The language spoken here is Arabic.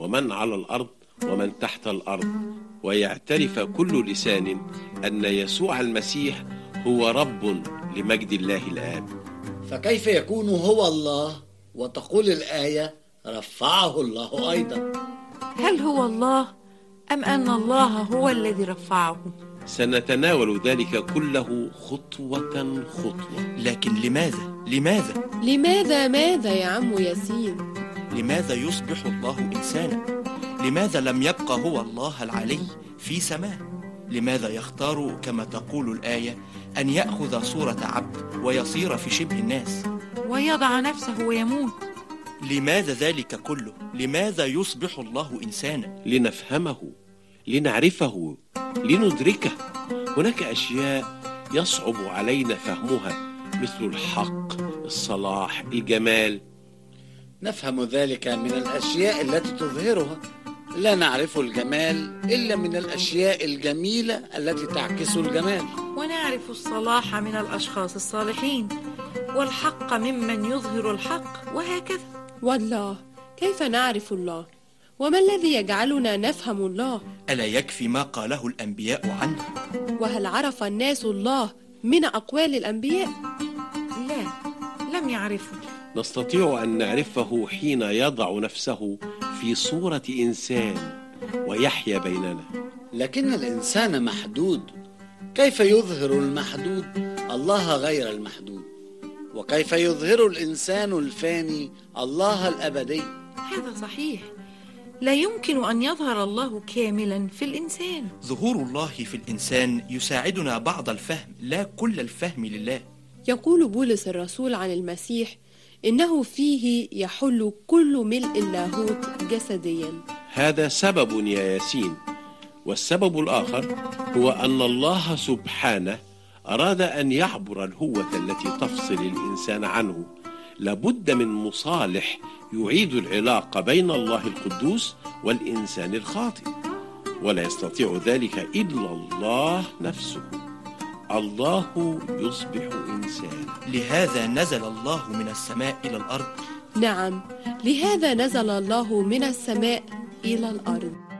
ومن على الأرض ومن تحت الأرض، ويعترف كل لسان أن يسوع المسيح هو رب لمجد الله الآب. فكيف يكون هو الله وتقول الآية رفعه الله أيضا؟ هل هو الله أم أن الله هو الذي رفعه؟ سنتناول ذلك كله خطوة خطوة. لكن لماذا يا عم ياسين؟ لماذا يصبح الله إنسانا؟ لماذا لم يبقى هو الله العلي في سماه؟ لماذا يختار كما تقول الآية أن يأخذ صورة عبد ويصير في شبه الناس ويضع نفسه ويموت؟ لماذا ذلك كله؟ لماذا يصبح الله إنسانا؟ لنفهمه، لنعرفه، لندركه. هناك أشياء يصعب علينا فهمها، مثل الحق، الصلاح، الجمال. نفهم ذلك من الأشياء التي تظهرها. لا نعرف الجمال إلا من الأشياء الجميلة التي تعكس الجمال. ونعرف الصلاح من الأشخاص الصالحين، والحق ممن يظهر الحق، وهكذا. والله، كيف نعرف الله؟ وما الذي يجعلنا نفهم الله؟ ألا يكفي ما قاله الأنبياء عنه؟ وهل عرف الناس الله من أقوال الأنبياء؟ لا، لم يعرفوا. نستطيع أن نعرفه حين يضع نفسه في صورة إنسان ويحيا بيننا. لكن الإنسان محدود، كيف يظهر المحدود الله غير المحدود؟ وكيف يظهر الإنسان الفاني الله الأبدي؟ هذا صحيح، لا يمكن أن يظهر الله كاملا في الإنسان. ظهور الله في الإنسان يساعدنا بعض الفهم، لا كل الفهم لله. يقول بولس الرسول عن المسيح إنه فيه يحل كل ملء اللاهوت جسديا. هذا سبب يا ياسين. والسبب الآخر هو أن الله سبحانه أراد أن يعبر الهوة التي تفصل الإنسان عنه. لابد من مصالح يعيد العلاقة بين الله القدوس والإنسان الخاطئ، ولا يستطيع ذلك إلا الله نفسه. الله يصبح إنسان. لهذا نزل الله من السماء إلى الأرض. نعم، لهذا نزل الله من السماء إلى الأرض.